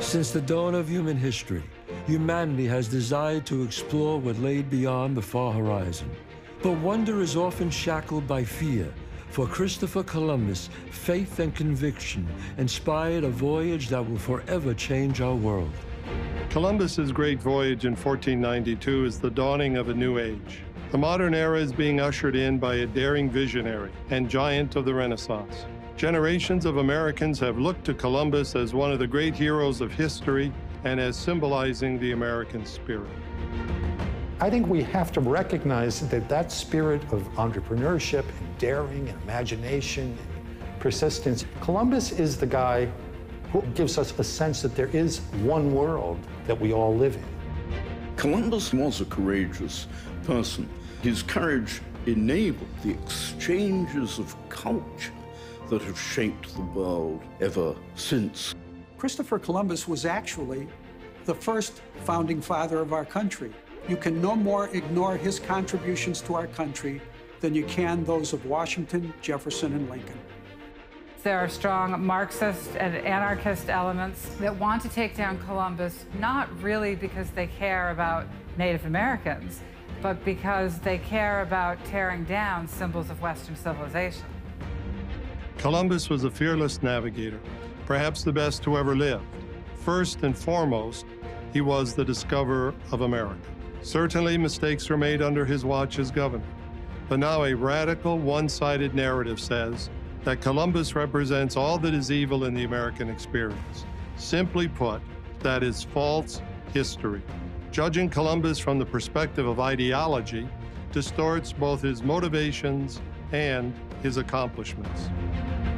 Since the dawn of human history, humanity has desired to explore what lay beyond the far horizon. But wonder is often shackled by fear. For Christopher Columbus, faith and conviction inspired a voyage that will forever change our world. Columbus's great voyage in 1492 is the dawning of a new age. The modern era is being ushered in by a daring visionary and giant of the Renaissance. Generations of Americans have looked to Columbus as one of the great heroes of history and as symbolizing the American spirit. I think we have to recognize that spirit of entrepreneurship and daring and imagination and persistence, Columbus is the guy who gives us a sense that there is one world that we all live in. Columbus was a courageous person. His courage enabled the exchanges of culture that have shaped the world ever since. Christopher Columbus was actually the first founding father of our country. You can no more ignore his contributions to our country than you can those of Washington, Jefferson, and Lincoln. There are strong Marxist and anarchist elements that want to take down Columbus, not really because they care about Native Americans, but because they care about tearing down symbols of Western civilization. Columbus was a fearless navigator, perhaps the best who ever lived. First and foremost, he was the discoverer of America. Certainly, mistakes were made under his watch as governor, but now a radical, one-sided narrative says that Columbus represents all that is evil in the American experience. Simply put, that is false history. Judging Columbus from the perspective of ideology distorts both his motivations and his accomplishments.